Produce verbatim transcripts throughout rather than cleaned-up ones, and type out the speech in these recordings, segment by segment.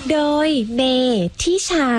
โดยเมทิชา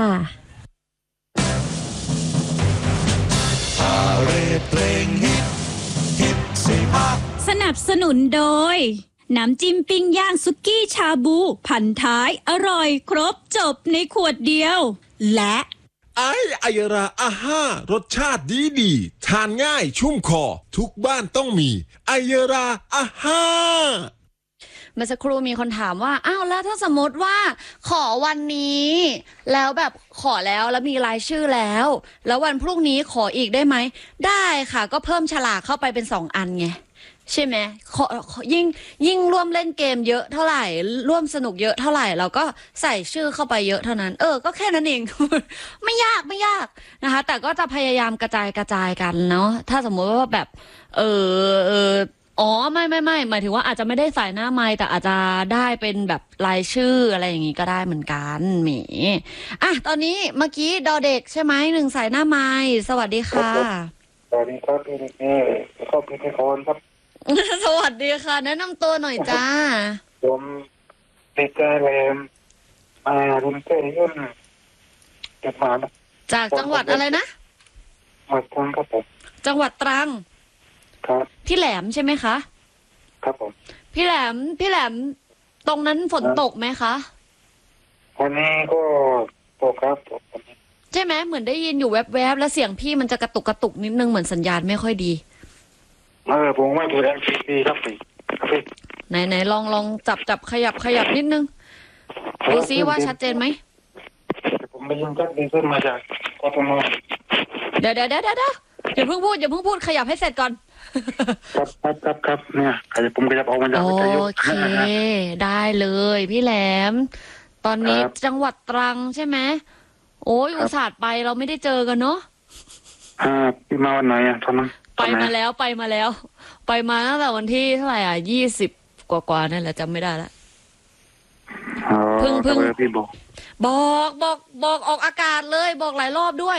สนับสนุนโดยน้ำจิ้มปิ้งย่างสุกี้ชาบูพันท้ายอร่อยครบจบในขวดเดียวและไอไอราอาห้ารสชาติดีดีทานง่ายชุ่มคอทุกบ้านต้องมีไอราอาห้าเมื่อสักครู่มีคนถามว่าอ้าวแล้วถ้าสมมติว่าขอวันนี้แล้วแบบขอแล้วแล้วมีรายชื่อแล้วแล้ววันพรุ่งนี้ขออีกได้ไหมได้ค่ะก็เพิ่มฉลากเข้าไปเป็นสองอันไงใช่ไหมยิ่งยิ่งร่วมเล่นเกมเยอะเท่าไหร่ร่วมสนุกเยอะเท่าไหร่เราก็ใส่ชื่อเข้าไปเยอะเท่านั้นเออก็แค่นั้นเอง ไม่ยากไม่ยากนะคะแต่ก็จะพยายามกระจายกระจายกันเนาะถ้าสมมติว่าแบบเออเอออ๋อไม่ไม่ไม่หมายถึงว่าอาจจะไม่ได้ใส่หน้าไมค์แต่อาจจะได้เป็นแบบรายชื่ออะไรอย่างงี้ก็ได้เหมือนกันหมีอ่ะตอนนี้เมื่อกี้ดอเด็กใช่ไหมหนึ่งใส่หน้าไมค์สวัสดีค่ะสวัสดีครับพี่นี่ขอบคุณพี่คนครับสวัสดีค่ะแนะนำตัวหน่อยจ้าผมเด็กแกเลมมารุนเต้ยุ่นเก็บมาจากจังหวัดอะไรนะหมดทั้งครับผมจังหวัดตรังครับพี่แหลมใช่ไหมคะครับผมพี่แหลมพี่แหลมตรงนั้นฝนตกไหมคะวันนี้ก็ตกครับตกใช่ไหมเหมือนได้ยินอยู่แวบๆแล้วเสียงพี่มันจะกระตุกกระตุกนิดนึงเหมือนสัญญาณไม่ค่อยดีเออผมไม่ถูกแรงทีพีครับพี่ไหนไหนลองลองจับจับขยับขยับนิดนึงดูซิว่าชัดเจนไหมผมไปยิงจักดีขึ้นมาจากกทมเดี๋ยวเดี๋ยวเดี๋ยวเดี๋ยวอย่าเพิ่งพูดอย่าเพิ่งพูดขยับให้เสร็จก่อนครับครับครับครับเนี่ยขยับผมขยับออกมาจากโอเคได้เลยพี่แหลมตอนนี้จังหวัดตรังใช่ไหมโอ้ยอุตส่าห์ไปเราไม่ได้เจอกันเนาะอ่าพี่มาวันไหนอ่ะตอนนั้นไปมาแล้วไปมาแล้วไปมาตั้งแต่วันที่เท่าไหร่อ่ะยี่สิบกว่าๆนั่นแหละจำไม่ได้ละเพิ่งเพิ่งพี่บอกบอกบอกบอกออกอากาศเลยบอกหลายรอบด้วย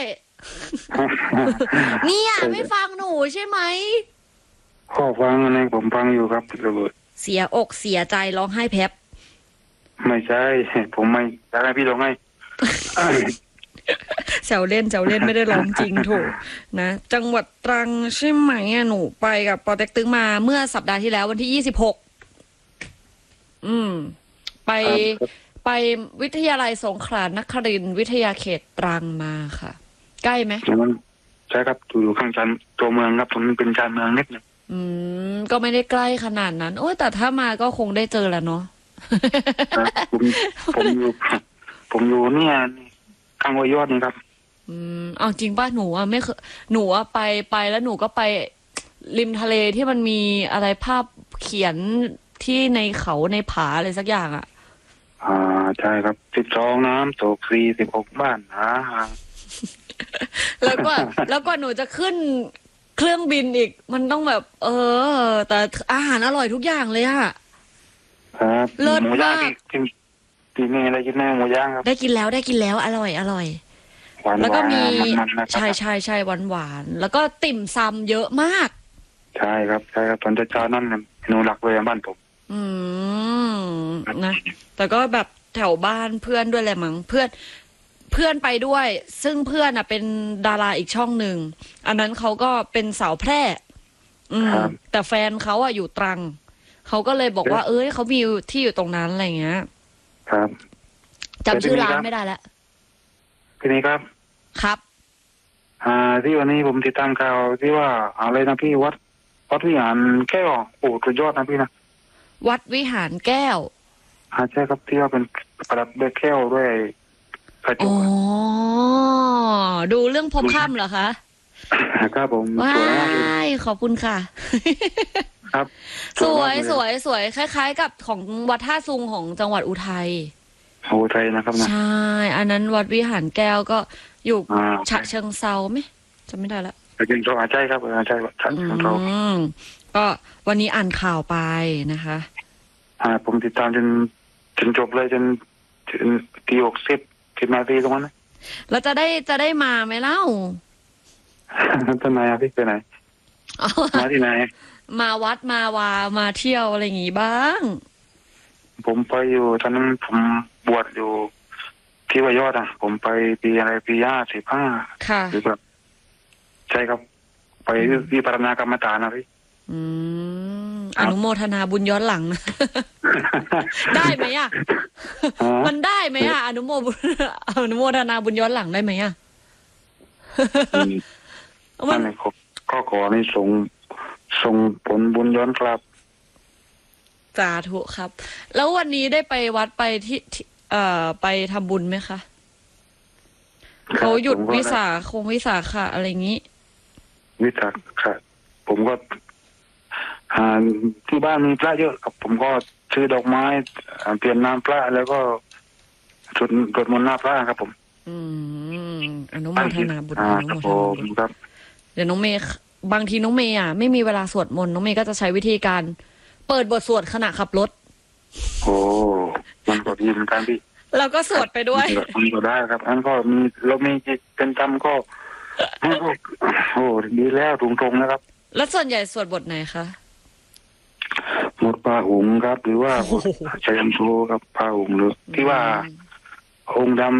เนี่ยไม่ฟังหนูใช่ไหมข้อฟังอะไรผมฟังอยู่ครับระเบิดเสียอกเสียใจร้องไห้แพบไม่ใช่ผมไม่อยากให้พี่ร้องไห้แซวเล่นแซวเล่นไม่ได้ร้องจริงถูกนะจังหวัดตรังใช่ไหมอ่ะหนูไปกับปอเต็กตึงมาเมื่อสัปดาห์ที่แล้ววันที่ยี่สิบหกอืมไปไปวิทยาลัยสงขลานครินทร์วิทยาเขตตรังมาค่ะใกล้ไหมใช่ครับอยู่ข้างจันตัวเมืองครับผมเป็นชานเมืองนิดนึงอืมก็ไม่ได้ใกล้ขนาดนั้นโอ้ยแต่ถ้ามาก็คงได้เจอแล้วเนาะผมผมอยู่ผมอยู่เนี่ยข้างวยอดนี่ครับอืมเอาจริงป่ะหนูอ่ะไม่เคยหนูอ่ะไปไปแล้วหนูก็ไปริมทะเลที่มันมีอะไรภาพเขียนที่ในเขาในผาอะไรสักอย่างอ่ะอ่าใช่ครับสิบสองน้ำตกสี่สิบหกบ้านนะแล้วก็แล้วก็หนูจะขึ้นเครื่องบินอีกมันต้องแบบเออแต่อาหารอร่อยทุกอย่างเลยอะครับเลิศมากกินกินอะไรกินแน่หมูย่างครับได้กินแล้วได้กินแล้วอร่อยอร่อยแล้วก็มีใช่ใช่ใช่หวานหวานแล้วก็ติ่มซำเยอะมากใช่ครับใช่ครับตอนเช้านั่นหนูหลักเลยบ้านผมอืมนะแต่ก็แบบแถวบ้านเพื่อนด้วยแหละมั้งเพื่อนเพื่อนไปด้วยซึ่งเพื่อนอ่ะเป็นดาราอีกช่องหนึ่งอันนั้นเขาก็เป็นสาวแพร่อืมแต่แฟนเขาอ่ะอยู่ตรังเขาก็เลยบอกว่าเอ้ยเขามีที่อยู่ตรงนั้นอะไรเงี้ยครับจำชื่อร้านไม่ได้แล้วพี่นี้ครับครับอ่าที่วันนี้ผมติดตามข่าวที่ว่าอะไรนะพี่วัดวัดวิหารแก้วโอ้สุดยอดนะพี่นะวัดวิหารแก้วอ่าใช่ครับที่ว่าเป็นประดับด้วยแก้วด้วยอ๋อดูเรื่องพบค่ำเหรอคะครับผมว้ายขอบคุณค่ะครับสวยสวยสวยคล้ายๆกับของวัดท่าซุงของจังหวัดอุทัยอุทัยนะครับนะใช่อันนั้นวัดวิหารแก้วก็อยู่ฉะเชิงเซาไหมจำไม่ได้ละฉะเชิงเซาใช่ครับใช่ฉะเชิงเซาก็วันนี้อ่านข่าวไปนะคะอ่าผมติดตามจนจนจบเลยจนถึงตีหกสิบสิบนาทีตรงนั้นนะแล้วจะได้จะได้มาไหมเล่าทำไมอ่ะพี่ไปไหนมาที่ไหนมาวัดมาวามาเที่ยวอะไรอย่างงี้บ้างผมไปอยู่ตอนนั้นผมบวชอยู่ที่ว่ายอดอ่ะ ผมไปปีอะไรปีห้าสิบห้าค่ะหรือแบบใช่ครับ ไปวิปารณากรรมฐานนะพี่อืมครัอบ นุโมทนาบุญย้อนหลัง ได้ไหมอ่ะอ๋อมันได้ไหมอ่ะ อนุโมบุญ อนุโมทนาบุญย้อนหลังได้ไหมอ่ะอืมมันั่นนแหละครับก็ขอในส่งส่งผลบุญย้อนกลับสาธุครับ แล้ววันนี้ได้ไปวัดไปที่ที่เอ่อไปทำบุญไหมคะเขาหยุดผมก็วิสาคงวิสาขะอะไรอย่างนี้วิสาขะผมก็อ่าที่บ้านมีพระเยอะครับ ผมก็ซื้อดอกไม้อ่าเปลี่ยนน้ำพระแล้วก็สวดสวดมนต์หน้าพระครับ ผมอืมอนุโมทนาบุญอ่าอนุครัโมบทผนาบุญมครับเดี๋ยวน้องเมย์บางทีน้องเมย์อ่ะไม่มีเวลาสวดมนต์น้องเมย์ก็จะใช้วิธีการเปิดบทสวดขณะขับรถโอ้มันก็ดีเหมือนกันพี่แล้วก็สวดไปด้วยมันก็ได้ครับอันก็มีเรามีจิตเป็นธรรมก็มันก็โอ้ดีแล้วตรงๆนะครับแล้วส่วนใหญ่สวดบทไหนคะหมดปลาหุงครับ หรือว่าชัยยันโซครับปลาหุงหรือที่ว่าองค์ดำ